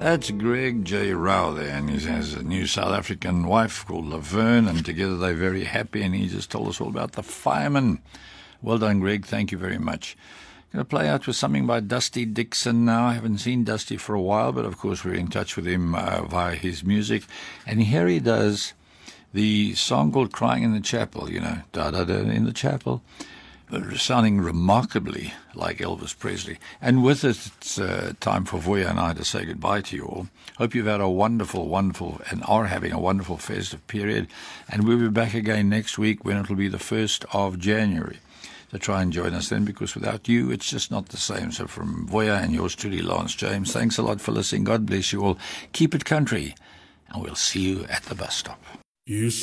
That's Greg J. Rao there, and he has a new South African wife called Laverne, and together they're very happy, and he just told us all about the fireman. Well done, Greg. Thank you very much. Going to play out with something by Dusty Dixon now. I haven't seen Dusty for a while, but of course we're in touch with him via his music. And here he does the song called Crying in the Chapel, you know, da-da-da in the chapel, sounding remarkably like Elvis Presley. And with it, it's time for Voya and I to say goodbye to you all. Hope you've had a wonderful, and are having a wonderful festive period. And we'll be back again next week when it'll be the 1st of January. So try and join us then, because without you, it's just not the same. So from Voya and yours truly, Lance James, thanks a lot for listening. God bless you all. Keep it country, and we'll see you at the bus stop.